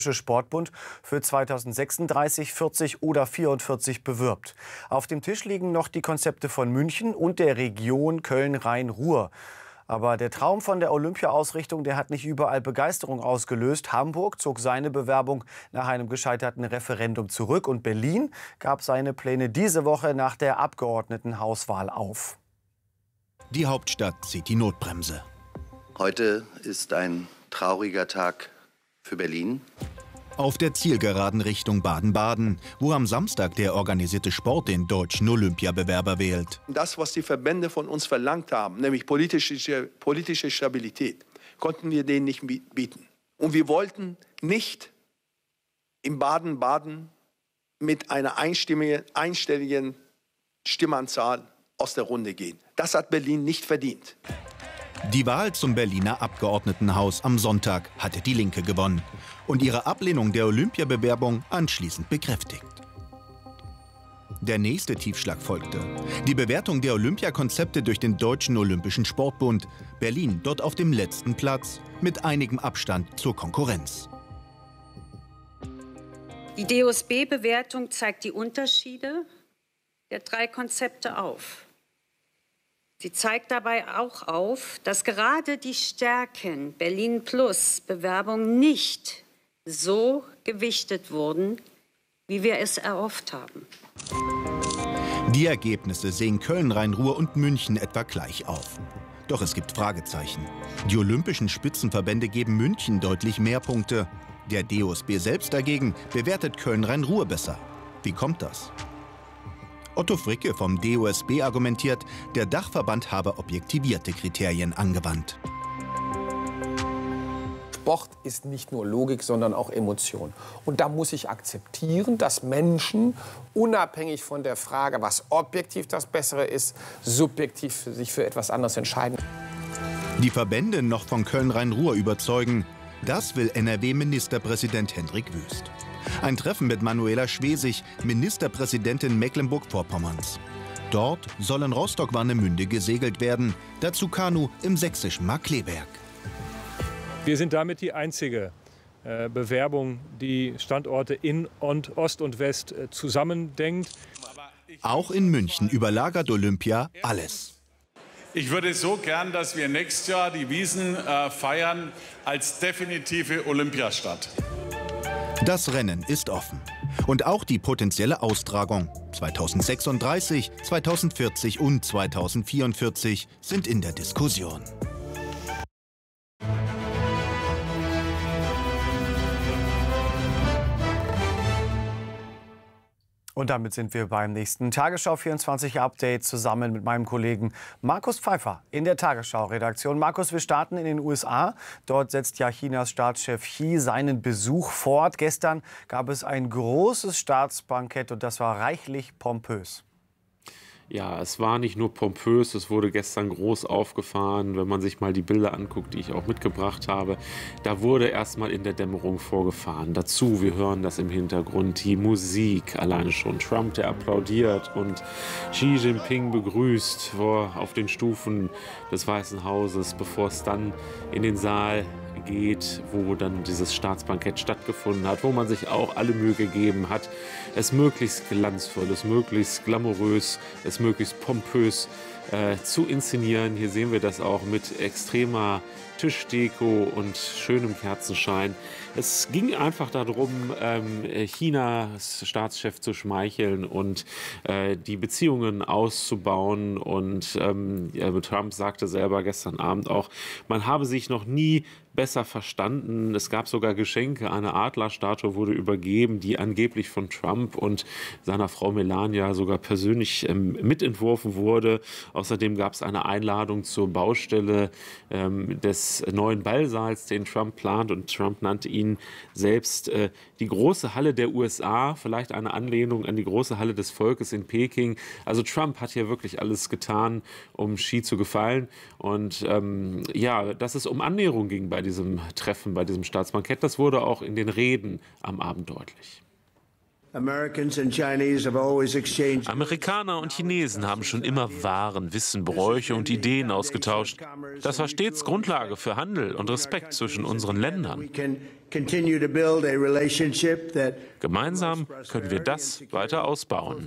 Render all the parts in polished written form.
Sportbund für 2036, 40 oder 44 bewirbt. Auf dem Tisch liegen noch die Konzepte von München und der Region Köln-Rhein-Ruhr. Aber der Traum von der Olympia-Ausrichtung, der hat nicht überall Begeisterung ausgelöst. Hamburg zog seine Bewerbung nach einem gescheiterten Referendum zurück und Berlin gab seine Pläne diese Woche nach der Abgeordnetenhauswahl auf. Die Hauptstadt zieht die Notbremse. Heute ist ein trauriger Tag für Berlin. Auf der Zielgeraden Richtung Baden-Baden, wo am Samstag der organisierte Sport den deutschen Olympiabewerber wählt. Das, was die Verbände von uns verlangt haben, nämlich politische Stabilität, konnten wir denen nicht bieten. Und wir wollten nicht in Baden-Baden mit einer einstelligen Stimmenzahl aus der Runde gehen. Das hat Berlin nicht verdient. Die Wahl zum Berliner Abgeordnetenhaus am Sonntag hatte die Linke gewonnen und ihre Ablehnung der Olympiabewerbung anschließend bekräftigt. Der nächste Tiefschlag folgte. Die Bewertung der Olympiakonzepte durch den Deutschen Olympischen Sportbund. Berlin dort auf dem letzten Platz mit einigem Abstand zur Konkurrenz. Die DOSB-Bewertung zeigt die Unterschiede der drei Konzepte auf. Sie zeigt dabei auch auf, dass gerade die Stärken Berlin Plus Bewerbung nicht so gewichtet wurden, wie wir es erhofft haben. Die Ergebnisse sehen Köln, Rhein-Ruhr und München etwa gleich auf. Doch es gibt Fragezeichen. Die olympischen Spitzenverbände geben München deutlich mehr Punkte. Der DOSB selbst dagegen bewertet Köln, Rhein-Ruhr besser. Wie kommt das? Otto Fricke vom DOSB argumentiert, der Dachverband habe objektivierte Kriterien angewandt. Sport ist nicht nur Logik, sondern auch Emotion. Und da muss ich akzeptieren, dass Menschen, unabhängig von der Frage, was objektiv das Bessere ist, subjektiv sich für etwas anderes entscheiden. Die Verbände noch von Köln-Rhein-Ruhr überzeugen, das will NRW-Ministerpräsident Hendrik Wüst. Ein Treffen mit Manuela Schwesig, Ministerpräsidentin Mecklenburg-Vorpommerns. Dort soll in Rostock-Warnemünde gesegelt werden, dazu Kanu im sächsischen Markkleeberg. Wir sind damit die einzige Bewerbung, die Standorte in Ost und West zusammendenkt. Auch in München überlagert Olympia alles. Ich würde so gern, dass wir nächstes Jahr die Wiesn feiern als definitive Olympiastadt. Das Rennen ist offen. Und auch die potenzielle Austragung 2036, 2040 und 2044 sind in der Diskussion. Und damit sind wir beim nächsten Tagesschau 24 Update zusammen mit meinem Kollegen Markus Pfeiffer in der Tagesschau-Redaktion. Markus, wir starten in den USA. Dort setzt ja Chinas Staatschef Xi seinen Besuch fort. Gestern gab es ein großes Staatsbankett und das war reichlich pompös. Ja, es war nicht nur pompös, es wurde gestern groß aufgefahren. Wenn man sich mal die Bilder anguckt, die ich auch mitgebracht habe, da wurde erst mal in der Dämmerung vorgefahren. Dazu, wir hören das im Hintergrund, die Musik alleine schon. Trump, der applaudiert und Xi Jinping begrüßt auf den Stufen des Weißen Hauses, bevor es dann in den Saal geht, wo dann dieses Staatsbankett stattgefunden hat, wo man sich auch alle Mühe gegeben hat, es möglichst glanzvoll, es möglichst glamourös, es möglichst pompös zu inszenieren. Hier sehen wir das auch mit extremer Tischdeko und schönem Kerzenschein. Es ging einfach darum, Chinas Staatschef zu schmeicheln und die Beziehungen auszubauen. Und Trump sagte selber gestern Abend auch, man habe sich noch nie besser verstanden. Es gab sogar Geschenke. Eine Adlerstatue wurde übergeben, die angeblich von Trump und seiner Frau Melania sogar persönlich mitentworfen wurde. Außerdem gab es eine Einladung zur Baustelle des neuen Ballsaals, den Trump plant. Und Trump nannte ihn selbst die große Halle der USA, vielleicht eine Anlehnung an die große Halle des Volkes in Peking. Also Trump hat hier wirklich alles getan, um Xi zu gefallen. Und ja, dass es um Annäherung ging bei diesem Treffen, bei diesem Staatsbankett, das wurde auch in den Reden am Abend deutlich. Amerikaner und Chinesen haben schon immer Waren, Wissen, Bräuche und Ideen ausgetauscht. Das war stets Grundlage für Handel und Respekt zwischen unseren Ländern. Gemeinsam können wir das weiter ausbauen.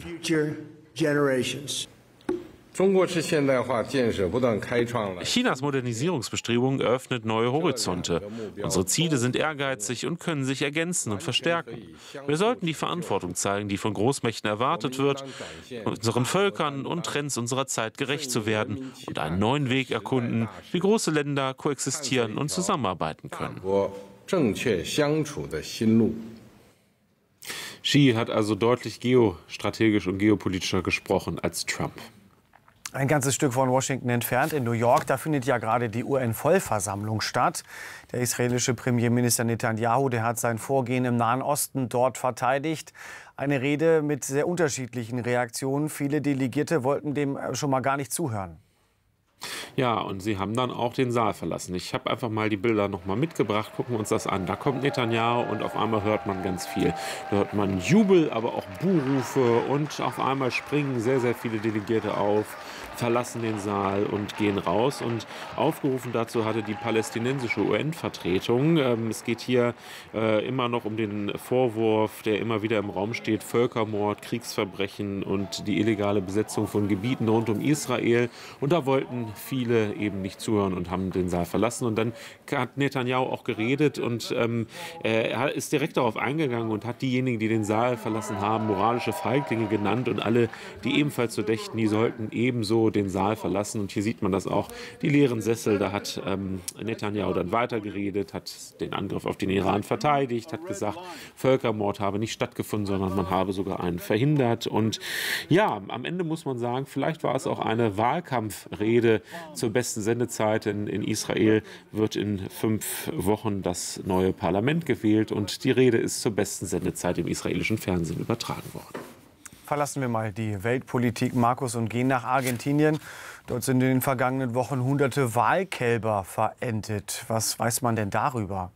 Chinas Modernisierungsbestrebung eröffnet neue Horizonte. Unsere Ziele sind ehrgeizig und können sich ergänzen und verstärken. Wir sollten die Verantwortung zeigen, die von Großmächten erwartet wird, unseren Völkern und Trends unserer Zeit gerecht zu werden und einen neuen Weg erkunden, wie große Länder koexistieren und zusammenarbeiten können. Xi hat also deutlich geostrategisch und geopolitischer gesprochen als Trump. Ein ganzes Stück von Washington entfernt, in New York, da findet ja gerade die UN-Vollversammlung statt. Der israelische Premierminister Netanyahu, der hat sein Vorgehen im Nahen Osten dort verteidigt. Eine Rede mit sehr unterschiedlichen Reaktionen. Viele Delegierte wollten dem schon mal gar nicht zuhören. Ja, und sie haben dann auch den Saal verlassen. Ich habe einfach mal die Bilder noch mal mitgebracht. Gucken wir uns das an. Da kommt Netanyahu und auf einmal hört man ganz viel. Da hört man Jubel, aber auch Buhrufe und auf einmal springen sehr, sehr viele Delegierte auf, verlassen den Saal und gehen raus. Und aufgerufen dazu hatte die palästinensische UN-Vertretung. Es geht hier immer noch um den Vorwurf, der immer wieder im Raum steht, Völkermord, Kriegsverbrechen und die illegale Besetzung von Gebieten rund um Israel. Und da wollten viele eben nicht zuhören und haben den Saal verlassen. Und dann hat Netanyahu auch geredet und er ist direkt darauf eingegangen und hat diejenigen, die den Saal verlassen haben, moralische Feiglinge genannt und alle, die ebenfalls so dächten, die sollten ebenso den Saal verlassen. Und hier sieht man das auch, die leeren Sessel, da hat Netanyahu dann weitergeredet, hat den Angriff auf den Iran verteidigt, hat gesagt, Völkermord habe nicht stattgefunden, sondern man habe sogar einen verhindert. Und ja, am Ende muss man sagen, vielleicht war es auch eine Wahlkampfrede zur besten Sendezeit. In Israel wird in 5 Wochen das neue Parlament gewählt und die Rede ist zur besten Sendezeit im israelischen Fernsehen übertragen worden. Verlassen wir mal die Weltpolitik, Markus, und gehen nach Argentinien. Dort sind in den vergangenen Wochen hunderte Wahlkälber verendet. Was weiß man denn darüber?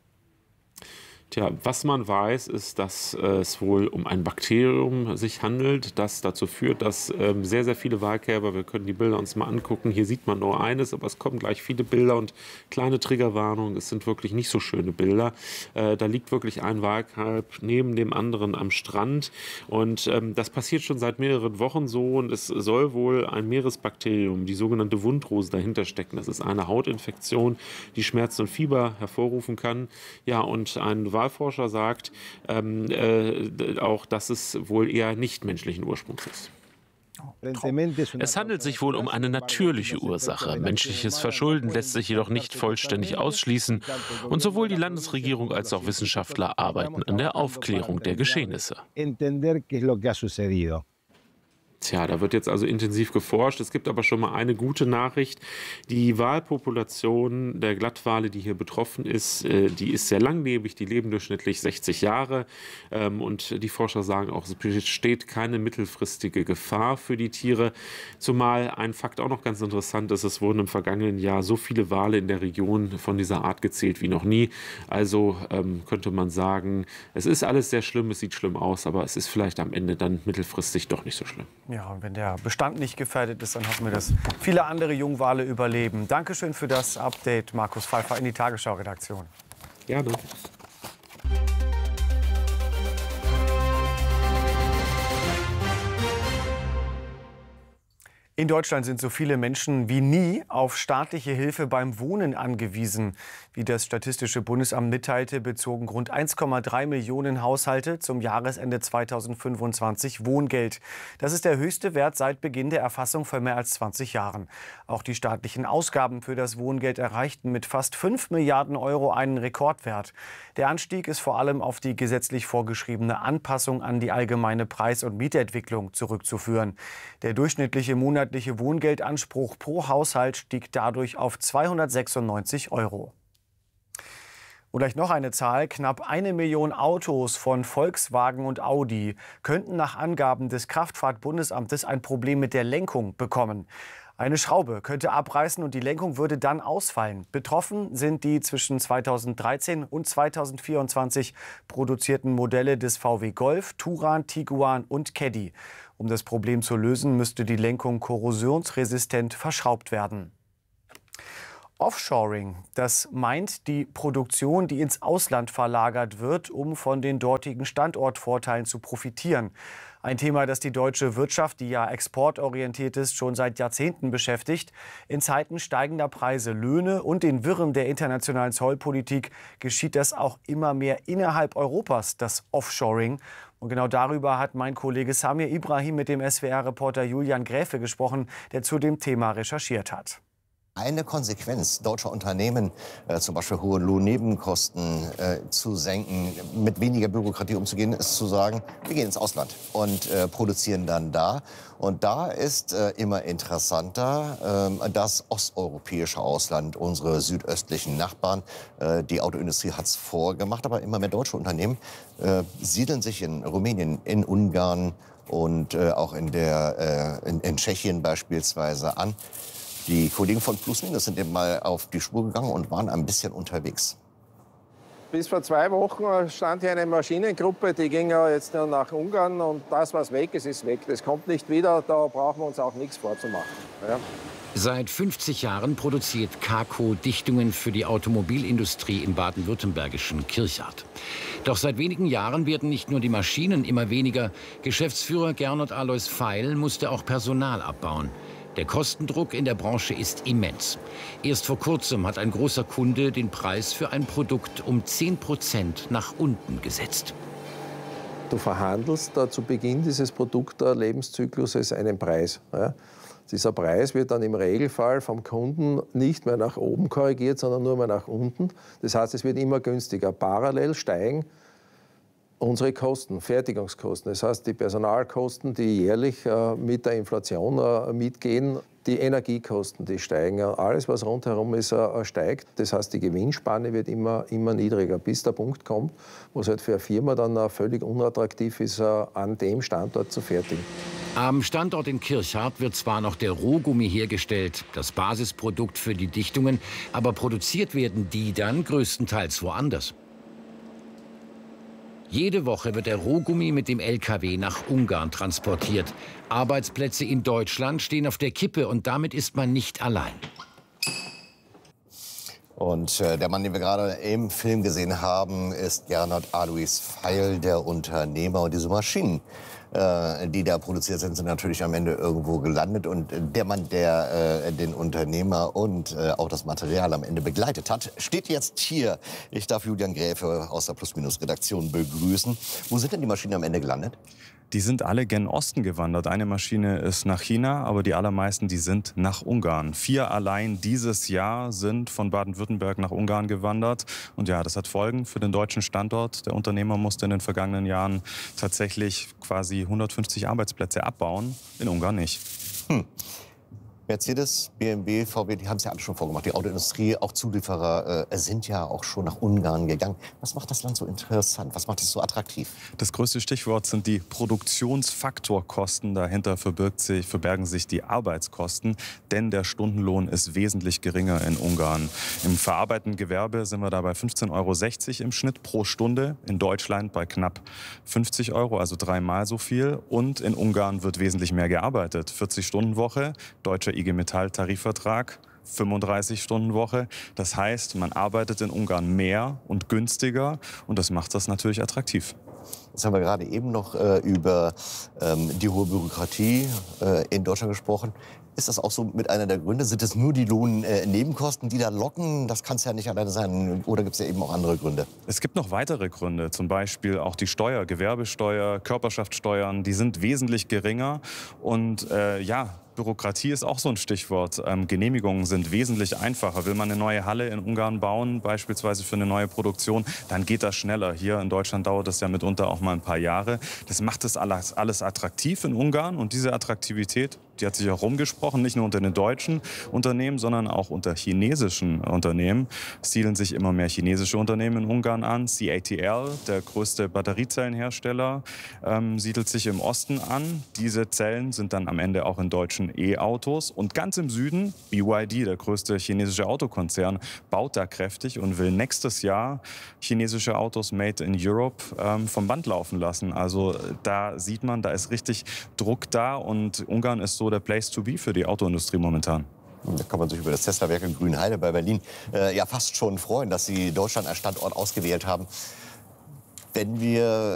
Tja, was man weiß, ist, dass es wohl um ein Bakterium sich handelt, das dazu führt, dass sehr, sehr viele Wahlkälber, wir können die Bilder uns mal angucken, hier sieht man nur eines, aber es kommen gleich viele Bilder und kleine Triggerwarnungen, es sind wirklich nicht so schöne Bilder. Da liegt wirklich ein Wahlkalb neben dem anderen am Strand und das passiert schon seit mehreren Wochen so und es soll wohl ein Meeresbakterium, die sogenannte Wundrose, dahinter stecken. Das ist eine Hautinfektion, die Schmerzen und Fieber hervorrufen kann. Ja, und ein Wahlforscher sagt auch, dass es wohl eher nicht menschlichen Ursprungs ist. Es handelt sich wohl um eine natürliche Ursache. Menschliches Verschulden lässt sich jedoch nicht vollständig ausschließen. Und sowohl die Landesregierung als auch Wissenschaftler arbeiten an der Aufklärung der Geschehnisse. Tja, da wird jetzt also intensiv geforscht. Es gibt aber schon mal eine gute Nachricht. Die Walpopulation der Glattwale, die hier betroffen ist, die ist sehr langlebig. Die leben durchschnittlich 60 Jahre. Und die Forscher sagen auch, es besteht keine mittelfristige Gefahr für die Tiere. Zumal ein Fakt auch noch ganz interessant ist, es wurden im vergangenen Jahr so viele Wale in der Region von dieser Art gezählt wie noch nie. Also könnte man sagen, es ist alles sehr schlimm, es sieht schlimm aus, aber es ist vielleicht am Ende dann mittelfristig doch nicht so schlimm. Ja, und wenn der Bestand nicht gefährdet ist, dann hoffen wir, dass viele andere Jungwale überleben. Dankeschön für das Update, Markus Pfeiffer, in die Tagesschau-Redaktion. Gerne. In Deutschland sind so viele Menschen wie nie auf staatliche Hilfe beim Wohnen angewiesen. Wie das Statistische Bundesamt mitteilte, bezogen rund 1,3 Millionen Haushalte zum Jahresende 2025 Wohngeld. Das ist der höchste Wert seit Beginn der Erfassung vor mehr als 20 Jahren. Auch die staatlichen Ausgaben für das Wohngeld erreichten mit fast 5 Milliarden Euro einen Rekordwert. Der Anstieg ist vor allem auf die gesetzlich vorgeschriebene Anpassung an die allgemeine Preis- und Mietentwicklung zurückzuführen. Der durchschnittliche monatliche Wohngeldanspruch pro Haushalt stieg dadurch auf 296 Euro. Und gleich noch eine Zahl. Knapp 1 Million Autos von Volkswagen und Audi könnten nach Angaben des Kraftfahrtbundesamtes ein Problem mit der Lenkung bekommen. Eine Schraube könnte abreißen und die Lenkung würde dann ausfallen. Betroffen sind die zwischen 2013 und 2024 produzierten Modelle des VW Golf, Touran, Tiguan und Caddy. Um das Problem zu lösen, müsste die Lenkung korrosionsresistent verschraubt werden. Offshoring, das meint die Produktion, die ins Ausland verlagert wird, um von den dortigen Standortvorteilen zu profitieren. Ein Thema, das die deutsche Wirtschaft, die ja exportorientiert ist, schon seit Jahrzehnten beschäftigt. In Zeiten steigender Preise, Löhne und den Wirren der internationalen Zollpolitik geschieht das auch immer mehr innerhalb Europas, das Offshoring. Und genau darüber hat mein Kollege Samir Ibrahim mit dem SWR-Reporter Julian Gräfe gesprochen, der zu dem Thema recherchiert hat. Eine Konsequenz deutscher Unternehmen, zum Beispiel hohe Lohnnebenkosten zu senken, mit weniger Bürokratie umzugehen, ist zu sagen, wir gehen ins Ausland und produzieren dann da. Und da ist immer interessanter das osteuropäische Ausland, unsere südöstlichen Nachbarn. Die Autoindustrie hat es vorgemacht, aber immer mehr deutsche Unternehmen siedeln sich in Rumänien, in Ungarn und auch in Tschechien beispielsweise an. Die Kollegen von Plus Minus sind eben mal auf die Spur gegangen und waren ein bisschen unterwegs. Bis vor 2 Wochen stand hier eine Maschinengruppe, die ging ja jetzt nur nach Ungarn. Und das, was weg ist, ist weg. Das kommt nicht wieder, da brauchen wir uns auch nichts vorzumachen. Ja. Seit 50 Jahren produziert Kaco Dichtungen für die Automobilindustrie im baden-württembergischen Kirchhardt. Doch seit wenigen Jahren werden nicht nur die Maschinen immer weniger. Geschäftsführer Gernot Alois Feil musste auch Personal abbauen. Der Kostendruck in der Branche ist immens. Erst vor kurzem hat ein großer Kunde den Preis für ein Produkt um 10% nach unten gesetzt. Du verhandelst da zu Beginn dieses Produktlebenszyklus einen Preis. Ja? Dieser Preis wird dann im Regelfall vom Kunden nicht mehr nach oben korrigiert, sondern nur mehr nach unten. Das heißt, es wird immer günstiger. Parallel steigen unsere Kosten, Fertigungskosten, das heißt die Personalkosten, die jährlich mit der Inflation mitgehen, die Energiekosten, die steigen, alles was rundherum ist, steigt. Das heißt, die Gewinnspanne wird immer niedriger, bis der Punkt kommt, wo es halt für eine Firma dann völlig unattraktiv ist, an dem Standort zu fertigen. Am Standort in Kirchhardt wird zwar noch der Rohgummi hergestellt, das Basisprodukt für die Dichtungen, aber produziert werden die dann größtenteils woanders. Jede Woche wird der Rohgummi mit dem LKW nach Ungarn transportiert. Arbeitsplätze in Deutschland stehen auf der Kippe und damit ist man nicht allein. Und der Mann, den wir gerade im Film gesehen haben, ist Gernot Alois Feil, der Unternehmer. Und diese Maschinen, die da produziert sind, sind natürlich am Ende irgendwo gelandet. Und der Mann, der den Unternehmer und auch das Material am Ende begleitet hat, steht jetzt hier. Ich darf Julian Gräfe aus der Plus-Minus-Redaktion begrüßen. Wo sind denn die Maschinen am Ende gelandet? Die sind alle gen Osten gewandert. Eine Maschine ist nach China, aber die allermeisten, die sind nach Ungarn. 4 allein dieses Jahr sind von Baden-Württemberg nach Ungarn gewandert. Und ja, das hat Folgen für den deutschen Standort. Der Unternehmer musste in den vergangenen Jahren tatsächlich quasi 150 Arbeitsplätze abbauen, in Ungarn nicht. Mercedes, BMW, VW, die haben es ja alle schon vorgemacht. Die Autoindustrie, auch Zulieferer sind ja auch schon nach Ungarn gegangen. Was macht das Land so interessant? Was macht es so attraktiv? Das größte Stichwort sind die Produktionsfaktorkosten. Dahinter verbergen sich die Arbeitskosten, denn der Stundenlohn ist wesentlich geringer in Ungarn. Im verarbeitenden Gewerbe sind wir da bei 15,60 € im Schnitt pro Stunde. In Deutschland bei knapp 50 €, also 3-mal so viel. Und in Ungarn wird wesentlich mehr gearbeitet. 40-Stunden-Woche, deutscher IG Metall-Tarifvertrag, 35-Stunden-Woche. Das heißt, man arbeitet in Ungarn mehr und günstiger und das macht das natürlich attraktiv. Jetzt haben wir gerade eben noch über die hohe Bürokratie in Deutschland gesprochen. Ist das auch so mit einer der Gründe? Sind es nur die Lohnnebenkosten, die da locken? Das kann es ja nicht alleine sein. Oder gibt es ja eben auch andere Gründe? Es gibt noch weitere Gründe. Zum Beispiel auch die Steuer, Gewerbesteuer, Körperschaftssteuern. Die sind wesentlich geringer. Und Bürokratie ist auch so ein Stichwort. Genehmigungen sind wesentlich einfacher. Will man eine neue Halle in Ungarn bauen, beispielsweise für eine neue Produktion, dann geht das schneller. Hier in Deutschland dauert das ja mitunter auch mal ein paar Jahre. Das macht das alles attraktiv in Ungarn und diese Attraktivität Die hat sich auch rumgesprochen, nicht nur unter den deutschen Unternehmen, sondern auch unter chinesischen Unternehmen. Es siedeln sich immer mehr chinesische Unternehmen in Ungarn an. CATL, der größte Batteriezellenhersteller, siedelt sich im Osten an. Diese Zellen sind dann am Ende auch in deutschen E-Autos. Und ganz im Süden, BYD, der größte chinesische Autokonzern, baut da kräftig und will nächstes Jahr chinesische Autos made in Europe vom Band laufen lassen. Also da sieht man, da ist richtig Druck da und Ungarn ist so der Place to be für die Autoindustrie momentan. Da kann man sich über das Tesla-Werk in Grünheide bei Berlin ja fast schon freuen, dass Sie Deutschland als Standort ausgewählt haben. Wenn wir